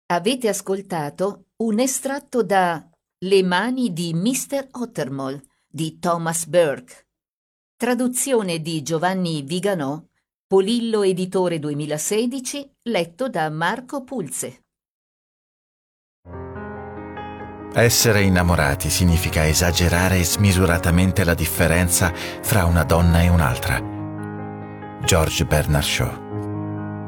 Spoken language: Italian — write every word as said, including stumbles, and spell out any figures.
Avete ascoltato un estratto da Le mani di mister Ottermole di Thomas Burke, traduzione di Giovanni Viganò, Polillo Editore duemilasedici, letto da Marco Pulze. Essere innamorati significa esagerare smisuratamente la differenza fra una donna e un'altra. George Bernard Shaw.